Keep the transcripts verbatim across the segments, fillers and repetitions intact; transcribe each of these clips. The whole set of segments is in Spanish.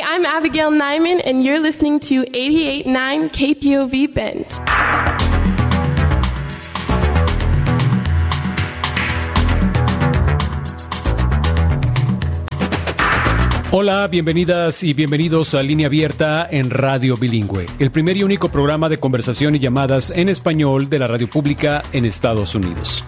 I'm Abigail Nyman, and you're listening to eighty-eight point nine K P O V Bend. Hola, bienvenidas y bienvenidos a Línea Abierta en Radio Bilingüe, el primer y único programa de conversación y llamadas en español de la radio pública en Estados Unidos.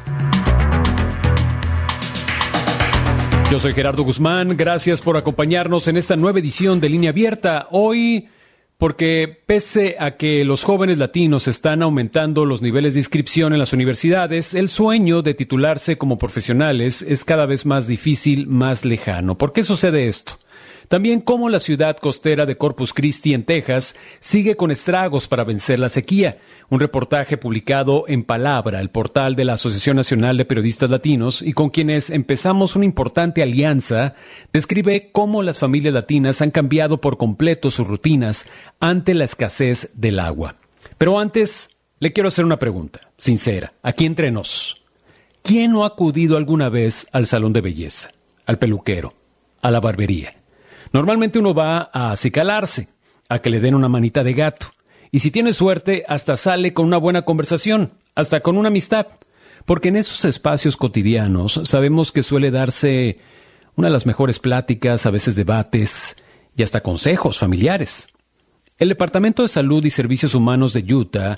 Yo soy Gerardo Guzmán, gracias por acompañarnos en esta nueva edición de Línea Abierta. Hoy, porque pese a que los jóvenes latinos están aumentando los niveles de inscripción en las universidades, el sueño de titularse como profesionales es cada vez más difícil, más lejano. ¿Por qué sucede esto? También cómo la ciudad costera de Corpus Christi, en Texas, sigue con estragos para vencer la sequía. Un reportaje publicado en Palabra, el portal de la Asociación Nacional de Periodistas Latinos, y con quienes empezamos una importante alianza, describe cómo las familias latinas han cambiado por completo sus rutinas ante la escasez del agua. Pero antes, le quiero hacer una pregunta, sincera, aquí entre nos. ¿Quién no ha acudido alguna vez al salón de belleza, al peluquero, a la barbería? Normalmente uno va a acicalarse, a que le den una manita de gato. Y si tiene suerte, hasta sale con una buena conversación, hasta con una amistad. Porque en esos espacios cotidianos sabemos que suele darse una de las mejores pláticas, a veces debates y hasta consejos familiares. El Departamento de Salud y Servicios Humanos de Utah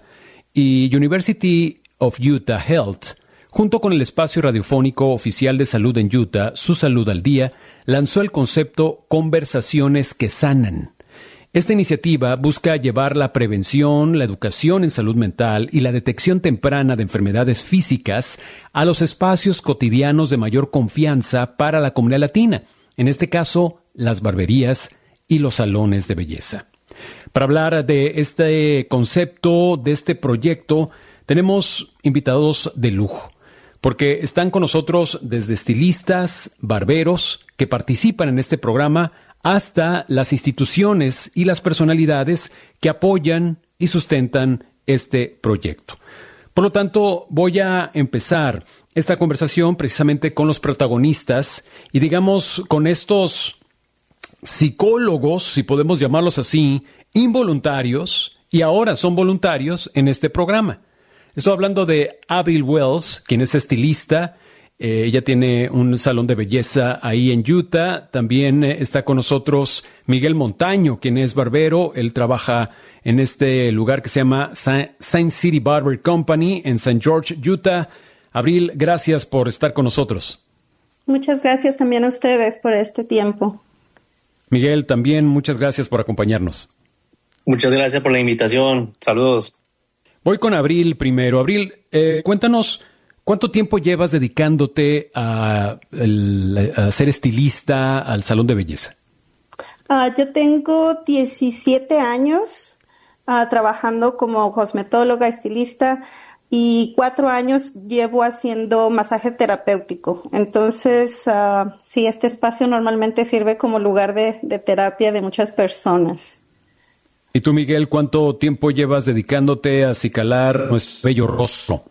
y University of Utah Health, junto con el espacio radiofónico oficial de salud en Utah, Su Salud al Día, lanzó el concepto Conversaciones que Sanan. Esta iniciativa busca llevar la prevención, la educación en salud mental y la detección temprana de enfermedades físicas a los espacios cotidianos de mayor confianza para la comunidad latina, en este caso, las barberías y los salones de belleza. Para hablar de este concepto, de este proyecto, tenemos invitados de lujo, porque están con nosotros desde estilistas, barberos, que participan en este programa, hasta las instituciones y las personalidades que apoyan y sustentan este proyecto. Por lo tanto, voy a empezar esta conversación precisamente con los protagonistas y, digamos, con estos psicólogos, si podemos llamarlos así, involuntarios, y ahora son voluntarios en este programa. Estoy hablando de Avril Wells, quien es estilista. Eh, ella tiene un salón de belleza ahí en Utah. También eh, está con nosotros Miguel Montaño, quien es barbero. Él trabaja en este lugar que se llama Saint City Barber Company en Saint George, Utah. Avril, gracias por estar con nosotros. Muchas gracias también a ustedes por este tiempo. Miguel, también muchas gracias por acompañarnos. Muchas gracias por la invitación. Saludos. Voy con Avril primero. Avril, eh, cuéntanos, ¿cuánto tiempo llevas dedicándote a, el, a ser estilista, al salón de belleza? Uh, yo tengo diecisiete años uh, trabajando como cosmetóloga, estilista, y cuatro años llevo haciendo masaje terapéutico. Entonces, uh, sí, este espacio normalmente sirve como lugar de, de terapia de muchas personas. ¿Y tú, Miguel, cuánto tiempo llevas dedicándote a acicalar nuestro bello rostro?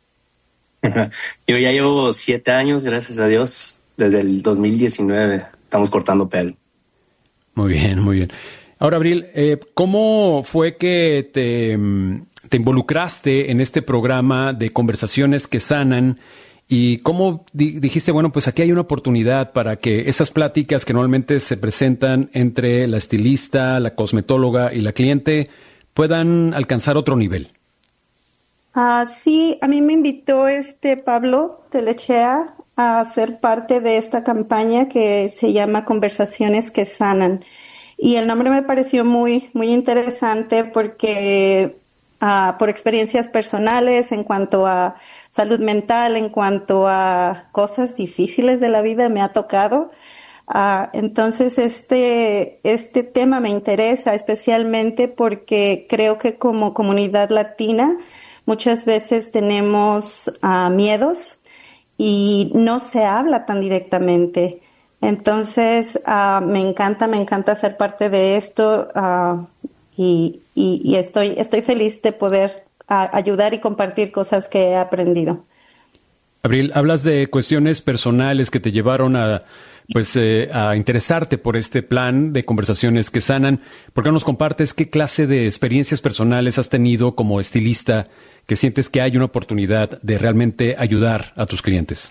Yo ya llevo siete años, gracias a Dios, desde el dos mil diecinueve. Estamos cortando pelo. Muy bien, muy bien. Ahora, Avril, eh, ¿cómo fue que te, te involucraste en este programa de Conversaciones que Sanan? ¿Y cómo di- dijiste, bueno, pues aquí hay una oportunidad para que esas pláticas que normalmente se presentan entre la estilista, la cosmetóloga y la cliente puedan alcanzar otro nivel? Uh, sí, a mí me invitó este Pablo Telechea a ser parte de esta campaña que se llama Conversaciones que Sanan. Y el nombre me pareció muy, muy interesante porque uh, por experiencias personales en cuanto a salud mental, en cuanto a cosas difíciles de la vida me ha tocado. Uh, entonces este, este tema me interesa especialmente porque creo que como comunidad latina muchas veces tenemos uh, miedos y no se habla tan directamente. Entonces uh, me encanta, me encanta ser parte de esto uh, y, y, y estoy, estoy feliz de poder a ayudar y compartir cosas que he aprendido. Avril, hablas de cuestiones personales que te llevaron a pues eh, a interesarte por este plan de Conversaciones que Sanan. ¿Por qué no nos compartes qué clase de experiencias personales has tenido como estilista que sientes que hay una oportunidad de realmente ayudar a tus clientes?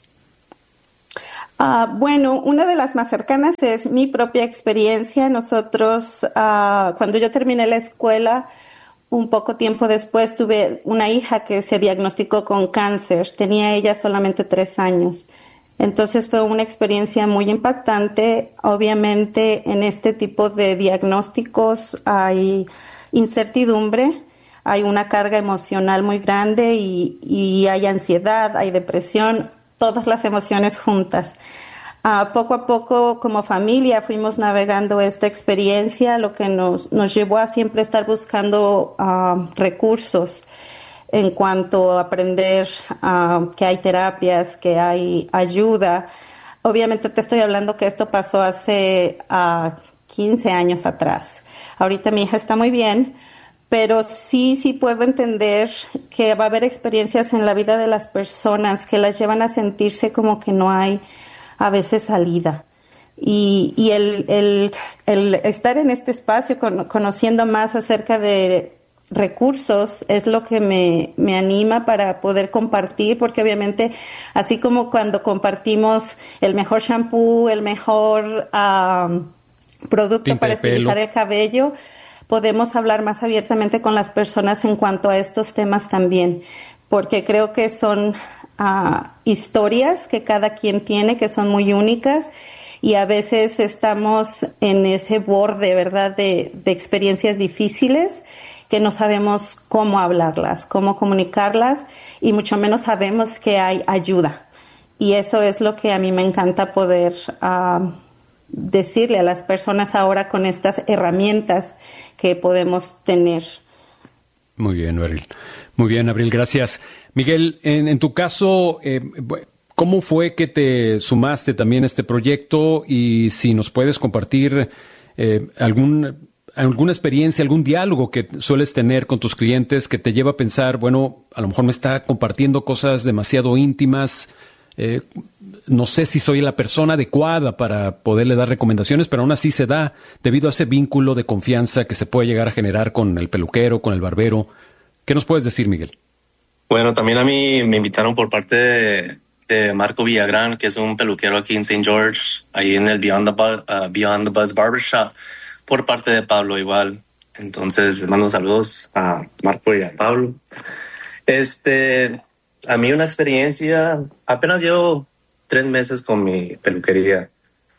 Uh, bueno, una de las más cercanas es mi propia experiencia. Nosotros, uh, cuando yo terminé la escuela, un poco tiempo después tuve una hija que se diagnosticó con cáncer. Tenía ella solamente tres años. Entonces fue una experiencia muy impactante. Obviamente en este tipo de diagnósticos hay incertidumbre, hay una carga emocional muy grande y, y hay ansiedad, hay depresión, todas las emociones juntas. Uh, poco a poco, como familia, fuimos navegando esta experiencia, lo que nos, nos llevó a siempre estar buscando uh, recursos en cuanto a aprender uh, que hay terapias, que hay ayuda. Obviamente te estoy hablando que esto pasó hace uh, quince años atrás. Ahorita mi hija está muy bien, pero sí, sí puedo entender que va a haber experiencias en la vida de las personas que las llevan a sentirse como que no hay a veces salida. Y, y el, el, el estar en este espacio con, conociendo más acerca de recursos es lo que me, me anima para poder compartir, porque obviamente así como cuando compartimos el mejor shampoo, el mejor uh, producto Tinte para estilizar el cabello, podemos hablar más abiertamente con las personas en cuanto a estos temas también, porque creo que son uh, historias que cada quien tiene, que son muy únicas, y a veces estamos en ese borde, ¿verdad?, de, de experiencias difíciles que no sabemos cómo hablarlas, cómo comunicarlas, y mucho menos sabemos que hay ayuda. Y eso es lo que a mí me encanta poder uh, decirle a las personas ahora con estas herramientas que podemos tener. Muy bien, Abril. Muy bien, Abril, gracias. Miguel, en, en tu caso, eh, ¿cómo fue que te sumaste también a este proyecto? Y si nos puedes compartir eh, algún, alguna experiencia, algún diálogo que sueles tener con tus clientes que te lleva a pensar, bueno, a lo mejor me está compartiendo cosas demasiado íntimas, eh, no sé si soy la persona adecuada para poderle dar recomendaciones, pero aún así se da debido a ese vínculo de confianza que se puede llegar a generar con el peluquero, con el barbero. ¿Qué nos puedes decir, Miguel? Bueno, también a mí me invitaron por parte de, de Marco Villagrán, que es un peluquero aquí en Saint George, ahí en el Beyond the, Buzz, uh, Beyond the Buzz Barbershop, por parte de Pablo igual. Entonces les mando saludos a Marco y a Pablo. Este, a mí una experiencia, apenas llevo tres meses con mi peluquería.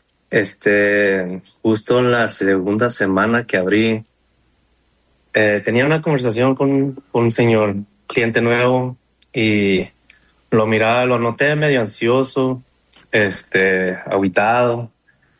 Este, justo en la segunda semana que abrí, eh, tenía una conversación con, con un señor, cliente nuevo, y lo miraba, lo noté medio ansioso, este, agüitado,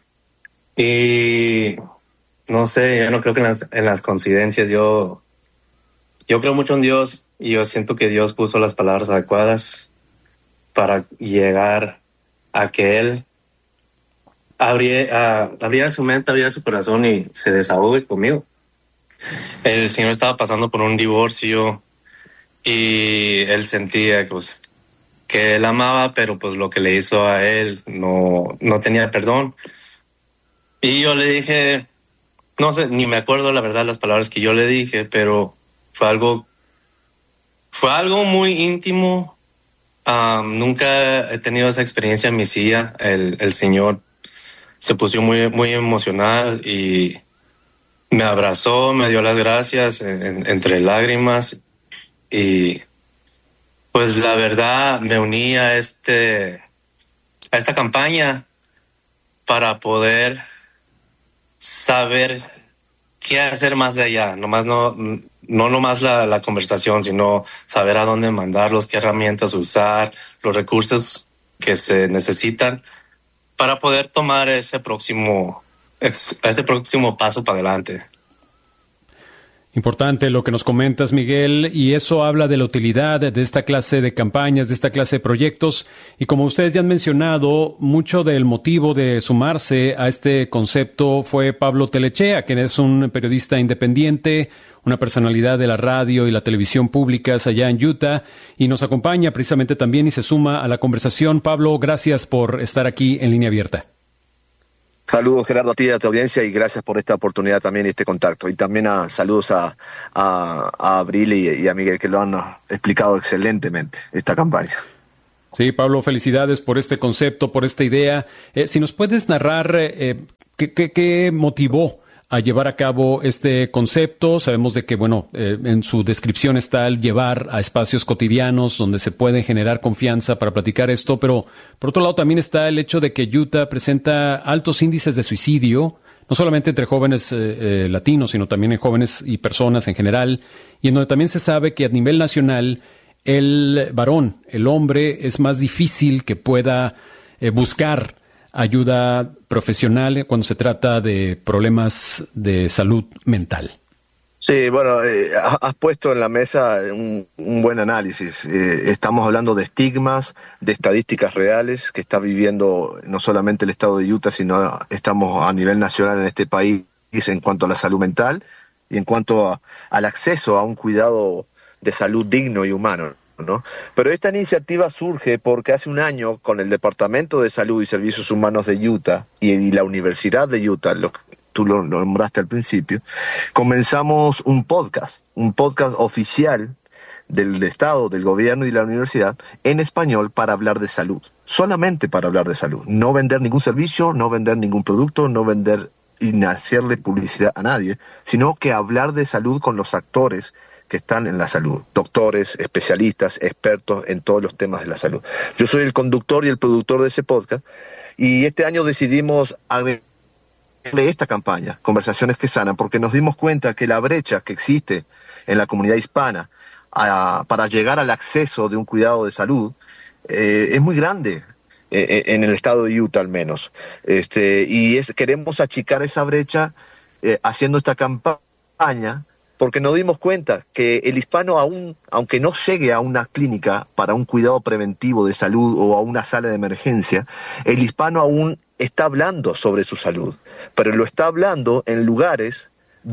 y no sé, yo no creo que en las, en las coincidencias, yo, yo creo mucho en Dios, y yo siento que Dios puso las palabras adecuadas para llegar a que Él abriera, abriera su mente, abriera su corazón y se desahogue conmigo. El señor estaba pasando por un divorcio y él sentía pues, que él amaba, pero pues lo que le hizo a él no, no tenía perdón. Y yo le dije, no sé, ni me acuerdo la verdad las palabras que yo le dije, pero fue algo, fue algo muy íntimo. Um, nunca he tenido esa experiencia en mi silla. El, el señor se puso muy, muy emocional y me abrazó, me dio las gracias en, en, entre lágrimas, y pues la verdad me uní a este a esta campaña para poder saber qué hacer más de allá, nomás no no nomás la, la conversación, sino saber a dónde mandarlos, qué herramientas usar, los recursos que se necesitan para poder tomar ese próximo ese próximo paso para adelante. Importante lo que nos comentas, Miguel, y eso habla de la utilidad de esta clase de campañas, de esta clase de proyectos. Y como ustedes ya han mencionado, mucho del motivo de sumarse a este concepto fue Pablo Telechea, quien es un periodista independiente, una personalidad de la radio y la televisión públicas allá en Utah, y nos acompaña precisamente también y se suma a la conversación. Pablo, gracias por estar aquí en Línea Abierta. Saludos, Gerardo, a ti y a tu audiencia, y gracias por esta oportunidad también y este contacto. Y también a, saludos a, a, a Abril y, y a Miguel, que lo han explicado excelentemente, esta campaña. Sí, Pablo, felicidades por este concepto, por esta idea. Eh, si nos puedes narrar eh, qué, qué, qué motivó a llevar a cabo este concepto. Sabemos de que, bueno, eh, en su descripción está el llevar a espacios cotidianos donde se puede generar confianza para platicar esto, pero por otro lado también está el hecho de que Utah presenta altos índices de suicidio, no solamente entre jóvenes eh, eh, latinos, sino también en jóvenes y personas en general, y en donde también se sabe que a nivel nacional el varón, el hombre, es más difícil que pueda eh, buscar ayuda profesional cuando se trata de problemas de salud mental. Sí, bueno, eh, has puesto en la mesa un, un buen análisis. Eh, estamos hablando de estigmas, de estadísticas reales que está viviendo no solamente el estado de Utah, sino estamos a nivel nacional en este país en cuanto a la salud mental y en cuanto a, al acceso a un cuidado de salud digno y humano, ¿no? Pero esta iniciativa surge porque hace un año, con el Departamento de Salud y Servicios Humanos de Utah y, y la Universidad de Utah, lo, tú lo, lo nombraste al principio, comenzamos un podcast, un podcast oficial del Estado, del gobierno y de la universidad en español para hablar de salud, solamente para hablar de salud, no vender ningún servicio, no vender ningún producto, no vender y hacerle publicidad a nadie, sino que hablar de salud con los actores que están en la salud, doctores, especialistas, expertos en todos los temas de la salud. Yo soy el conductor y el productor de ese podcast, y este año decidimos agregarle esta campaña, Conversaciones que Sanan, porque nos dimos cuenta que la brecha que existe en la comunidad hispana a, para llegar al acceso de un cuidado de salud eh, es muy grande, eh, en el estado de Utah al menos. Este, y es, queremos achicar esa brecha eh, haciendo esta campaña, porque nos dimos cuenta que el hispano, aún, aunque no llegue a una clínica para un cuidado preventivo de salud o a una sala de emergencia, el hispano aún está hablando sobre su salud, pero lo está hablando en lugares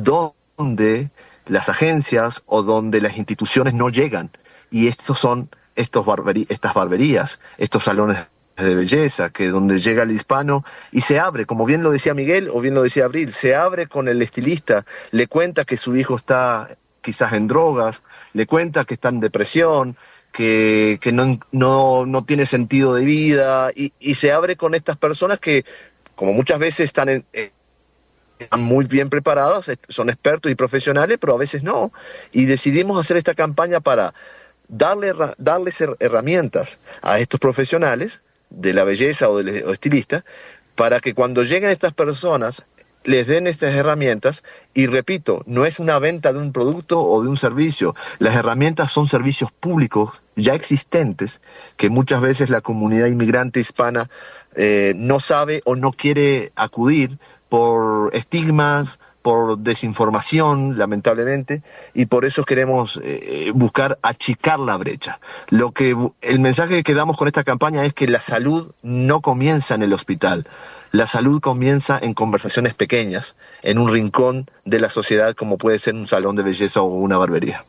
donde las agencias o donde las instituciones no llegan. Y estos son estos barberi- estas barberías, estos salones de belleza, que donde llega el hispano y se abre, como bien lo decía Miguel o bien lo decía Abril, se abre con el estilista, le cuenta que su hijo está quizás en drogas, le cuenta que está en depresión, que, que no, no, no tiene sentido de vida, y, y se abre con estas personas que, como muchas veces están, en, eh, están muy bien preparadas, son expertos y profesionales, pero a veces no, y decidimos hacer esta campaña para darle, darles herramientas a estos profesionales de la belleza o del estilista, para que cuando lleguen estas personas les den estas herramientas. Y repito, no es una venta de un producto o de un servicio, las herramientas son servicios públicos ya existentes que muchas veces la comunidad inmigrante hispana eh, no sabe o no quiere acudir por estigmas, por desinformación, lamentablemente, y por eso queremos eh, buscar achicar la brecha. Lo que el mensaje que damos con esta campaña es que la salud no comienza en el hospital. La salud comienza en conversaciones pequeñas, en un rincón de la sociedad, como puede ser un salón de belleza o una barbería.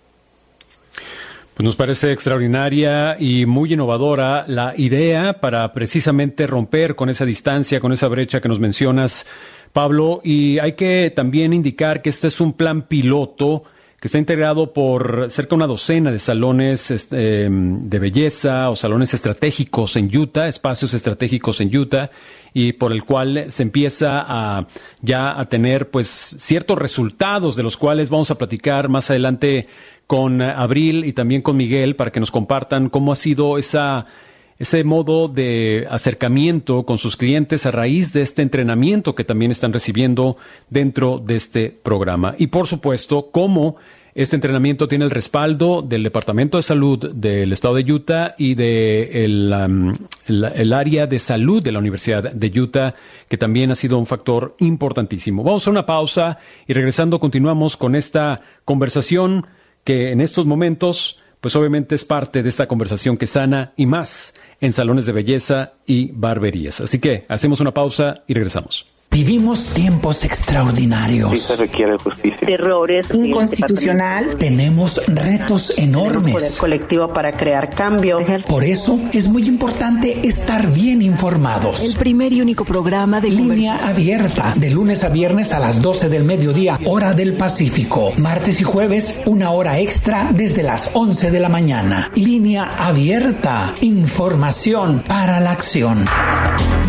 Pues nos parece extraordinaria y muy innovadora la idea para precisamente romper con esa distancia, con esa brecha que nos mencionas, Pablo, y hay que también indicar que este es un plan piloto que está integrado por cerca de una docena de salones este, de belleza o salones estratégicos en Utah, espacios estratégicos en Utah, y por el cual se empieza a ya a tener pues ciertos resultados de los cuales vamos a platicar más adelante con Abril y también con Miguel para que nos compartan cómo ha sido esa ese modo de acercamiento con sus clientes a raíz de este entrenamiento que también están recibiendo dentro de este programa. Y por supuesto, cómo este entrenamiento tiene el respaldo del Departamento de Salud del Estado de Utah y de el, um, el, el área de salud de la Universidad de Utah, que también ha sido un factor importantísimo. Vamos a una pausa y regresando continuamos con esta conversación que en estos momentos, pues obviamente es parte de esta conversación que sana y más en salones de belleza y barberías. Así que hacemos una pausa y regresamos. Vivimos tiempos extraordinarios. Sí se requiere justicia. Errores. Inconstitucional. Tenemos retos enormes. Tenemos poder colectivo para crear cambio. Por eso es muy importante estar bien informados. El primer y único programa de Línea Abierta, de lunes a viernes a las doce del mediodía, hora del Pacífico. Martes y jueves, una hora extra desde las once de la mañana. Línea Abierta, información para la acción.